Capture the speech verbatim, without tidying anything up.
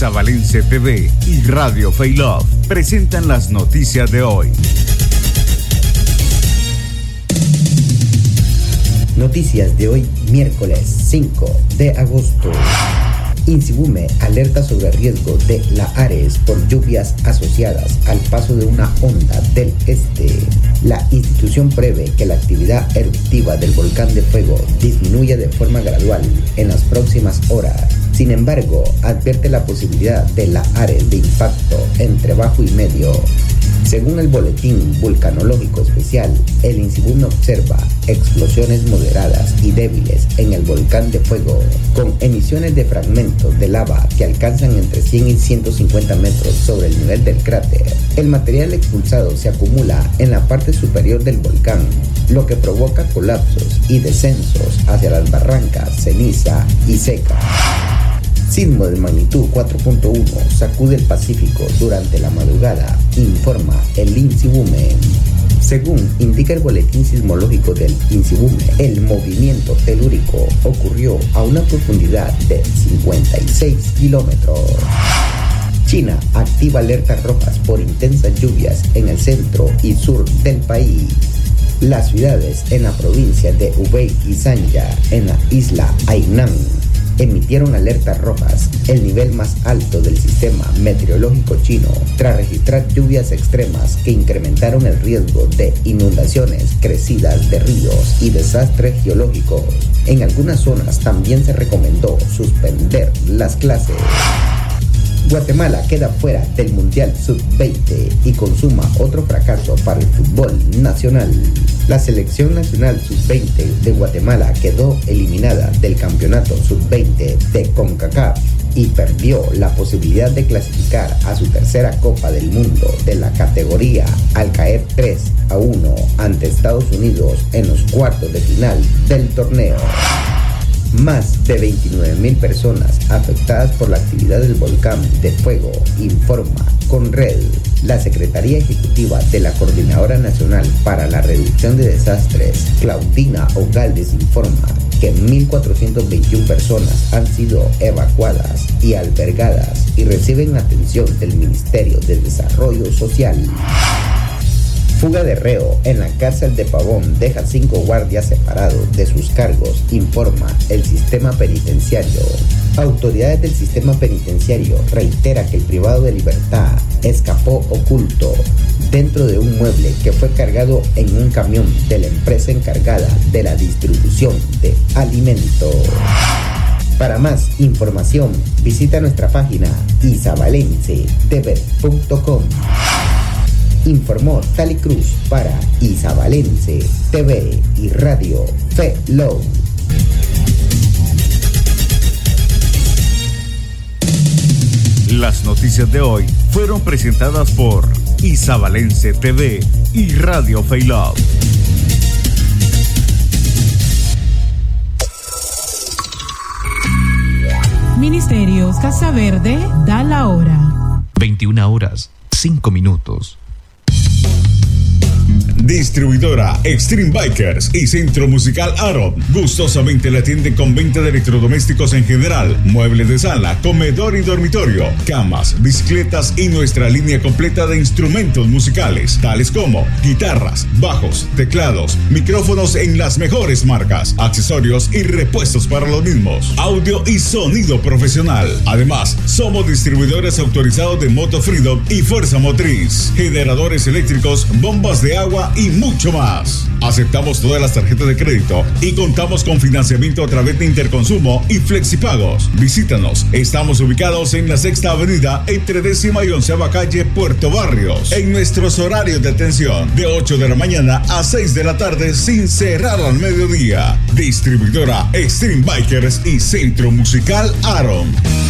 Isabalense T V y Radio Fey Love presentan las noticias de hoy. Noticias de hoy, miércoles cinco de agosto. INSIBUME alerta sobre riesgo de la Ares por lluvias asociadas al paso de una onda del este. La institución prevé que la actividad eruptiva del volcán de fuego disminuya de forma gradual en las próximas horas. Sin embargo, advierte la posibilidad de la Ares de impacto entre bajo y medio. Según el Boletín Vulcanológico Especial, el INSIBUME observa explosiones moderadas y débiles en el volcán de fuego, con emisiones de fragmentos de lava que alcanzan entre cien y ciento cincuenta metros sobre el nivel del cráter. El material expulsado se acumula en la parte superior del volcán, lo que provoca colapsos y descensos hacia las barrancas, ceniza y seca. Sismo de magnitud cuatro punto uno sacude el Pacífico durante la madrugada, informa el INSIBUME. Según indica el boletín sismológico del INSIBUME, el movimiento telúrico ocurrió a una profundidad de cincuenta y seis kilómetros. China activa alertas rojas por intensas lluvias en el centro y sur del país. Las ciudades en la provincia de Hubei y Zhangjiang, en la isla Hainan, emitieron alertas rojas, el nivel más alto del sistema meteorológico chino, tras registrar lluvias extremas que incrementaron el riesgo de inundaciones, crecidas de ríos y desastres geológicos. En algunas zonas también se recomendó suspender las clases. Guatemala queda fuera del Mundial sub veinte y consuma otro fracaso para el fútbol nacional. La selección nacional sub veinte de Guatemala quedó eliminada del campeonato sub veinte de CONCACAF y perdió la posibilidad de clasificar a su tercera Copa del Mundo de la categoría al caer tres a uno ante Estados Unidos en los cuartos de final del torneo. Más de veintinueve mil personas afectadas por la actividad del volcán de fuego, informa Conred. La Secretaría Ejecutiva de la Coordinadora Nacional para la Reducción de Desastres, Claudina Ogaldes, informa que mil cuatrocientas veintiuna personas han sido evacuadas y albergadas y reciben atención del Ministerio de Desarrollo Social. Fuga de reo en la cárcel de Pavón deja cinco guardias separados de sus cargos, informa el sistema penitenciario. Autoridades del sistema penitenciario reiteran que el privado de libertad escapó oculto dentro de un mueble que fue cargado en un camión de la empresa encargada de la distribución de alimentos. Para más información, visita nuestra página isabalense t v punto com. Informó Tali Cruz para Isabalense T V y Radio Fey Love. Las noticias de hoy fueron presentadas por Isabalense T V y Radio Fey Love. Ministerios Casa Verde da la hora. veintiuna horas, cinco minutos. Distribuidora Extreme Bikers y Centro Musical Aaron gustosamente le atienden con venta de electrodomésticos en general, muebles de sala, comedor y dormitorio, camas, bicicletas y nuestra línea completa de instrumentos musicales, tales como guitarras, bajos, teclados, micrófonos en las mejores marcas, accesorios y repuestos para los mismos, audio y sonido profesional. Además, somos distribuidores autorizados de Moto Freedom y Fuerza Motriz, generadores eléctricos, bombas de agua y mucho más. Aceptamos todas las tarjetas de crédito y contamos con financiamiento a través de Interconsumo y Flexipagos. Visítanos. Estamos ubicados en la Sexta Avenida entre décima y onceava calle, Puerto Barrios. En nuestros horarios de atención, de ocho de la mañana a seis de la tarde sin cerrar al mediodía. Distribuidora Extreme Bikers y Centro Musical Aaron.